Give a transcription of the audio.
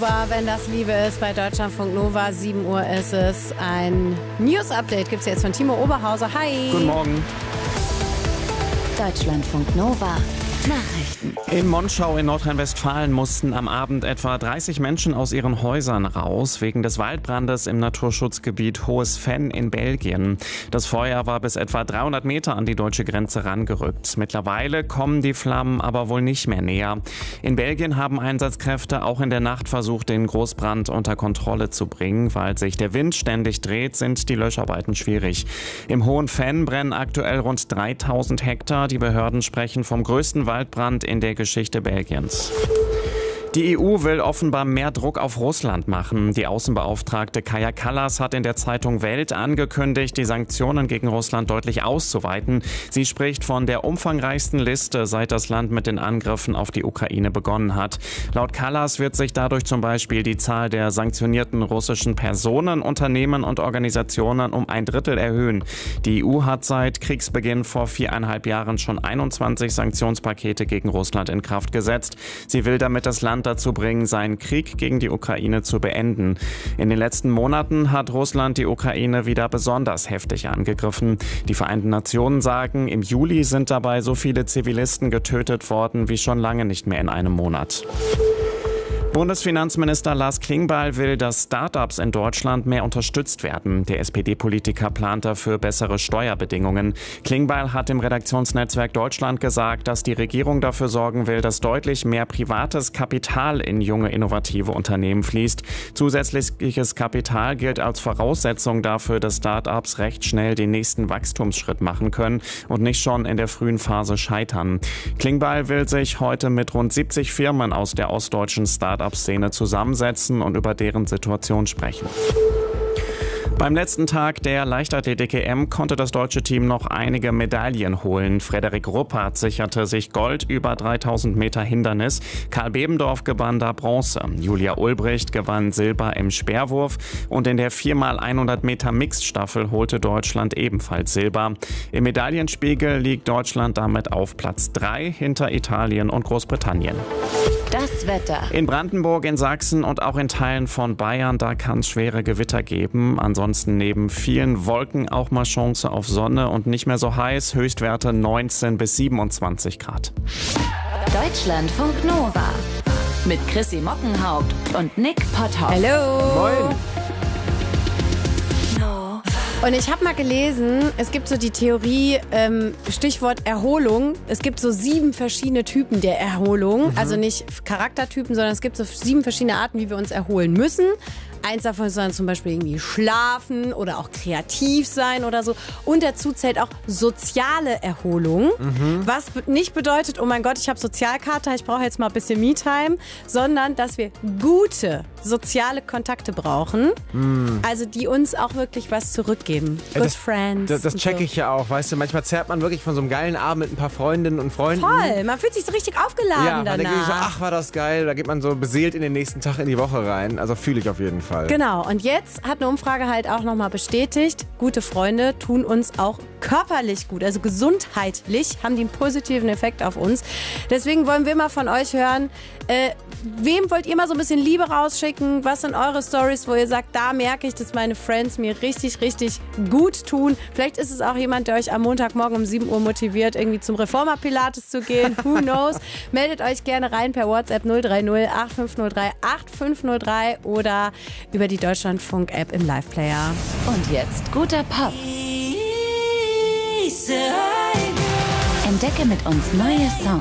Wenn das Liebe ist, bei Deutschlandfunk Nova, 7 Uhr ist es. Ein News-Update gibt es jetzt von Timo Oberhauser. Hi. Guten Morgen. Deutschlandfunk Nova. Nachrichten. In Monschau in Nordrhein-Westfalen mussten am Abend etwa 30 Menschen aus ihren Häusern raus, wegen des Waldbrandes im Naturschutzgebiet Hohes Venn in Belgien. Das Feuer war bis etwa 300 Meter an die deutsche Grenze rangerückt. Mittlerweile kommen die Flammen aber wohl nicht mehr näher. In Belgien haben Einsatzkräfte auch in der Nacht versucht, den Großbrand unter Kontrolle zu bringen. Weil sich der Wind ständig dreht, sind die Löscharbeiten schwierig. Im Hohen Venn brennen aktuell rund 3000 Hektar. Die Behörden sprechen vom größten Waldbrand in der Geschichte Belgiens. Die EU will offenbar mehr Druck auf Russland machen. Die Außenbeauftragte Kaja Kallas hat in der Zeitung Welt angekündigt, die Sanktionen gegen Russland deutlich auszuweiten. Sie spricht von der umfangreichsten Liste, seit das Land mit den Angriffen auf die Ukraine begonnen hat. Laut Kallas wird sich dadurch zum Beispiel die Zahl der sanktionierten russischen Personen, Unternehmen und Organisationen um 1/3 erhöhen. Die EU hat seit Kriegsbeginn vor 4,5 Jahren schon 21 Sanktionspakete gegen Russland in Kraft gesetzt. Sie will damit das Land dazu bringen, seinen Krieg gegen die Ukraine zu beenden. In den letzten Monaten hat Russland die Ukraine wieder besonders heftig angegriffen. Die Vereinten Nationen sagen, im Juli sind dabei so viele Zivilisten getötet worden wie schon lange nicht mehr in einem Monat. Bundesfinanzminister Lars Klingbeil will, dass Start-ups in Deutschland mehr unterstützt werden. Der SPD-Politiker plant dafür bessere Steuerbedingungen. Klingbeil hat im Redaktionsnetzwerk Deutschland gesagt, dass die Regierung dafür sorgen will, dass deutlich mehr privates Kapital in junge, innovative Unternehmen fließt. Zusätzliches Kapital gilt als Voraussetzung dafür, dass Start-ups recht schnell den nächsten Wachstumsschritt machen können und nicht schon in der frühen Phase scheitern. Klingbeil will sich heute mit rund 70 Firmen aus der ostdeutschen Start-up-Szene zusammensetzen und über deren Situation sprechen. Beim letzten Tag der Leichtathletik-EM konnte das deutsche Team noch einige Medaillen holen. Frederik Ruppert sicherte sich Gold über 3000 Meter Hindernis. Karl Bebendorf gewann da Bronze. Julia Ulbricht gewann Silber im Speerwurf. Und in der 4x100 Meter Mixed-Staffel holte Deutschland ebenfalls Silber. Im Medaillenspiegel liegt Deutschland damit auf Platz 3 hinter Italien und Großbritannien. Das Wetter. In Brandenburg, in Sachsen und auch in Teilen von Bayern, da kann es schwere Gewitter geben. Ansonsten neben vielen Wolken auch mal Chance auf Sonne und nicht mehr so heiß. Höchstwerte 19 bis 27 Grad. Deutschlandfunk Nova. Mit Chrissy Mockenhaupt und Nick Potthoff. Hallo. Moin. Und ich habe mal gelesen, es gibt so die Theorie, Stichwort Erholung. Es gibt so 7 verschiedene Typen der Erholung. Also nicht Charaktertypen, sondern es gibt so 7 verschiedene Arten, wie wir uns erholen müssen. Eins davon ist dann zum Beispiel irgendwie schlafen oder auch kreativ sein oder so. Und dazu zählt auch soziale Erholung. Was nicht bedeutet, oh mein Gott, ich habe Sozialkater, ich brauche jetzt mal ein bisschen Me-Time, sondern dass wir gute soziale Kontakte brauchen. Also die uns auch wirklich was zurückgeben. Good friends. Das checke ich ja auch, weißt du. Manchmal zerrt man wirklich von so einem geilen Abend mit ein paar Freundinnen und Freunden. Voll, man fühlt sich so richtig aufgeladen ja, man danach. denkt sich so, ach, war das geil. Da geht man so beseelt in den nächsten Tag in die Woche rein. Also fühle ich auf jeden Fall. Genau, und jetzt hat eine Umfrage halt auch nochmal bestätigt, gute Freunde tun uns auch körperlich gut, also gesundheitlich haben die einen positiven Effekt auf uns. Deswegen wollen wir mal von euch hören, wem wollt ihr mal so ein bisschen Liebe rausschicken? Was sind eure Stories, wo ihr sagt, da merke ich, dass meine Friends mir richtig, richtig gut tun? Vielleicht ist es auch jemand, der euch am Montagmorgen um 7 Uhr motiviert, irgendwie zum Reformer-Pilates zu gehen. Who knows? Meldet euch gerne rein per WhatsApp 030 8503 8503 oder über die Deutschlandfunk-App im Live-Player. Und jetzt guter Pop. Entdecke mit uns neue Songs.